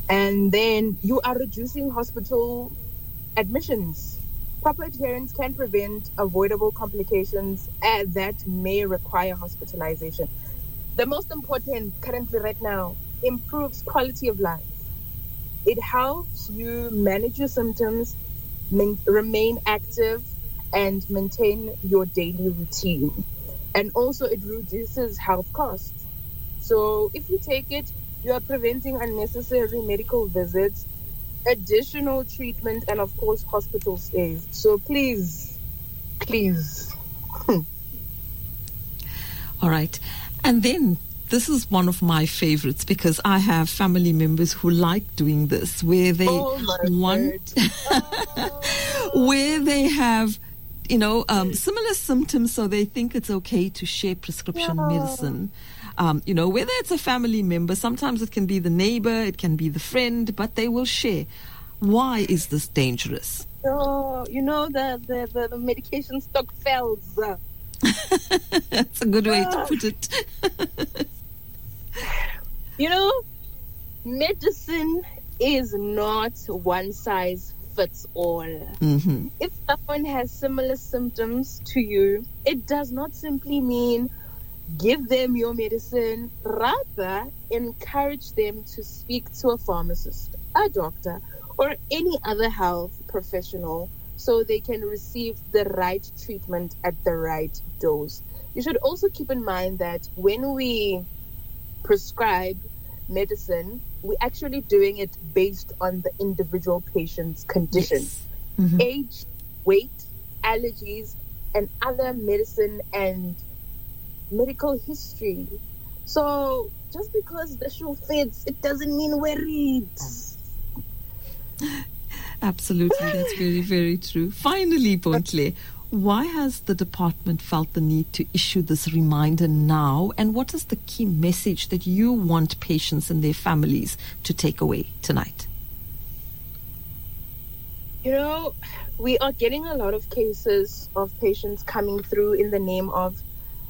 And then you are reducing hospital admissions. Proper adherence can prevent avoidable complications that may require hospitalization. The most important currently right now, improves quality of life. It helps you manage your symptoms, remain active, and maintain your daily routine. And also, it reduces health costs. So, if you take it, you are preventing unnecessary medical visits, additional treatment, and of course, hospital stays. So, please, please. All right. And then this is one of my favorites because I have family members who like doing this, where they where they have, similar symptoms, so they think it's okay to share prescription medicine. Whether it's a family member, sometimes it can be the neighbor, it can be the friend, but they will share. Why is this dangerous? Oh, the medication stock fails. That's a good way to put it. Medicine is not one size fits all. Mm-hmm. If someone has similar symptoms to you, it does not simply mean give them your medicine. Rather, encourage them to speak to a pharmacist, a doctor, or any other health professional so they can receive the right treatment at the right dose. You should also keep in mind that when we prescribe medicine, we're actually doing it based on the individual patient's condition, age, weight, allergies, and other medicine and medical history. So just because the shoe fits, it doesn't mean wear it. Absolutely, that's very, very true. Finally, Bontle, why has the department felt the need to issue this reminder now, and what is the key message that you want patients and their families to take away tonight? We are getting a lot of cases of patients coming through in the name of,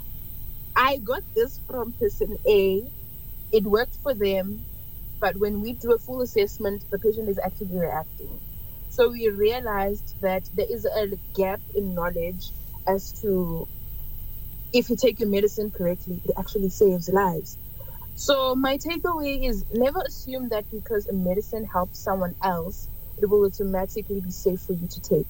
I got this from person A, it worked for them, but when we do a full assessment, the patient is actually reacting. So we realized that there is a gap in knowledge as to if you take your medicine correctly, it actually saves lives. So my takeaway is never assume that because a medicine helps someone else, it will automatically be safe for you to take.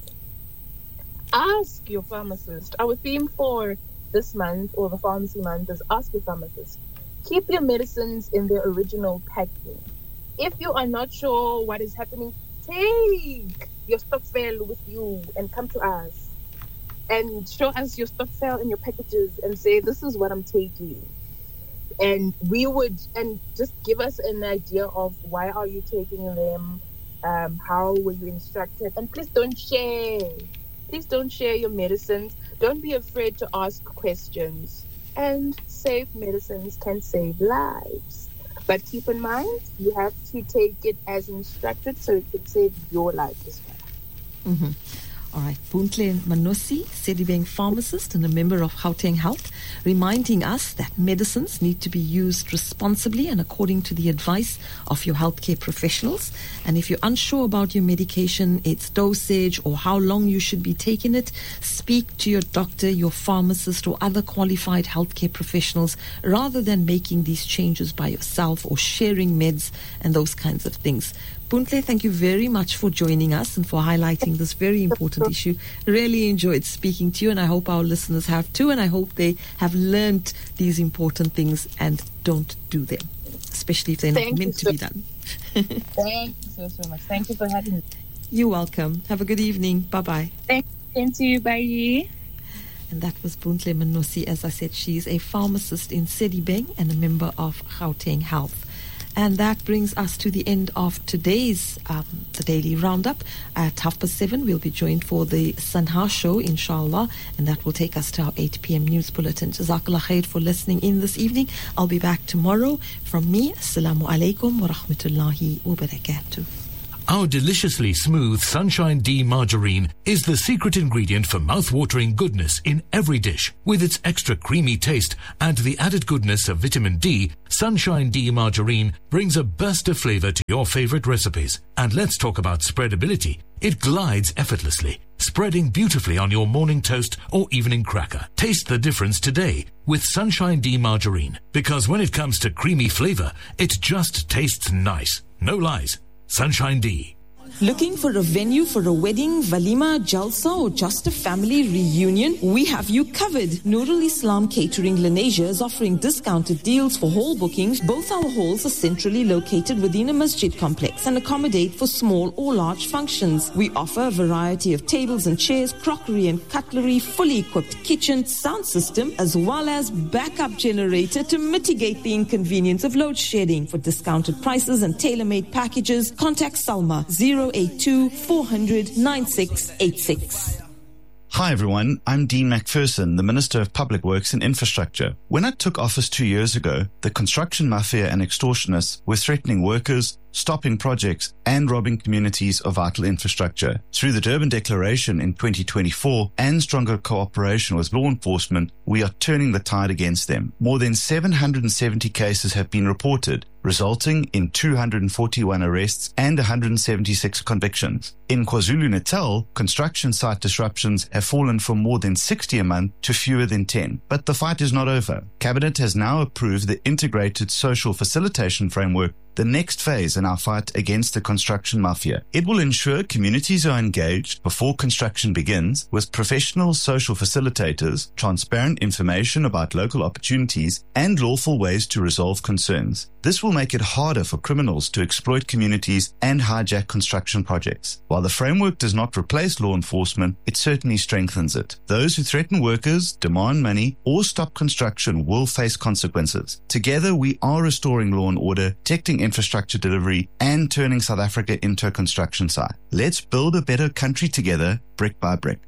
Ask your pharmacist. Our theme for this month, or the pharmacy month, is ask your pharmacist. Keep your medicines in their original packaging. If you are not sure what is happening, take your stock file with you and come to us and show us your stock file and your packages and say, this is what I'm taking. And and just give us an idea of why are you taking them, how were you instructed, and please don't share. Please don't share your medicines. Don't be afraid to ask questions. And safe medicines can save lives. But keep in mind, you have to take it as instructed so it can save your life as well. Mm-hmm. All right, Bontle Manosi, Sedibeng pharmacist and a member of Gauteng Health, reminding us that medicines need to be used responsibly and according to the advice of your healthcare professionals. And if you're unsure about your medication, its dosage, or how long you should be taking it, speak to your doctor, your pharmacist, or other qualified healthcare professionals rather than making these changes by yourself or sharing meds and those kinds of things. Bontle, thank you very much for joining us and for highlighting this very important issue. Really enjoyed speaking to you, and I hope our listeners have too, and I hope they have learned these important things and don't do them, especially if they're not meant to be done. Thank you so much. Thank you for having me. You're welcome. Have a good evening. Bye-bye. Thank you. Bye. And that was Bontle Manosi. As I said, she's a pharmacist in Sedibeng and a member of Gauteng Health. And that brings us to the end of today's the Daily Roundup. At 7:30, we'll be joined for the Sanha show, inshallah, and that will take us to our 8 p.m. news bulletin. Jazakallah khair for listening in this evening. I'll be back tomorrow. From me, Assalamu alaikum wa rahmatullahi wa barakatuh. Our deliciously smooth Sunshine D margarine is the secret ingredient for mouth-watering goodness in every dish. With its extra creamy taste and the added goodness of vitamin D, Sunshine D margarine brings a burst of flavor to your favorite recipes. And let's talk about spreadability. It glides effortlessly, spreading beautifully on your morning toast or evening cracker. Taste the difference today with Sunshine D margarine, because when it comes to creamy flavor, it just tastes nice. No lies. Sunshine D. Looking for a venue for a wedding, walima, jalsa, or just a family reunion? We have you covered. Nurul Islam Catering Lenasia is offering discounted deals for hall bookings. Both our halls are centrally located within a masjid complex and accommodate for small or large functions. We offer a variety of tables and chairs, crockery and cutlery, fully equipped kitchen, sound system, as well as backup generator to mitigate the inconvenience of load shedding. For discounted prices and tailor-made packages, contact Salma 082 400 9686. Hi everyone, I'm Dean McPherson, the Minister of Public Works and Infrastructure. When I took office 2 years ago, the construction mafia and extortionists were threatening workers, stopping projects, and robbing communities of vital infrastructure. Through the Durban Declaration in 2024 and stronger cooperation with law enforcement, we are turning the tide against them. More than 770 cases have been reported, resulting in 241 arrests and 176 convictions. In KwaZulu-Natal, construction site disruptions have fallen from more than 60 a month to fewer than 10. But the fight is not over. Cabinet has now approved the Integrated Social Facilitation Framework, the next phase in our fight against the construction mafia. It will ensure communities are engaged before construction begins with professional social facilitators, transparent information about local opportunities, and lawful ways to resolve concerns. This will make it harder for criminals to exploit communities and hijack construction projects. While the framework does not replace law enforcement, it certainly strengthens it. Those who threaten workers, demand money, or stop construction will face consequences. Together, we are restoring law and order, protecting infrastructure delivery, and turning South Africa into a construction site. Let's build a better country together, brick by brick.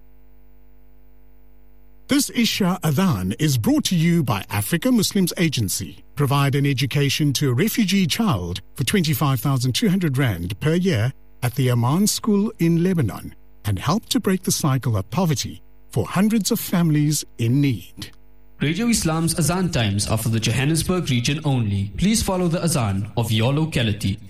This Isha Adhan is brought to you by Africa Muslims Agency. Provide an education to a refugee child for 25,200 Rand per year at the Aman School in Lebanon and help to break the cycle of poverty for hundreds of families in need. Radio Islam's Azan times are for the Johannesburg region only. Please follow the Azan of your locality.